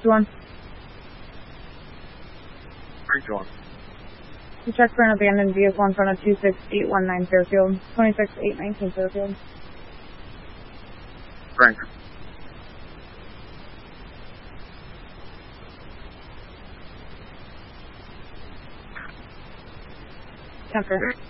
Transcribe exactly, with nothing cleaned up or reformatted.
two one. three two one. You check for an abandoned vehicle in front of two six eight one nine Fairfield. twenty-six eight nineteen Fairfield. Frank. Temper.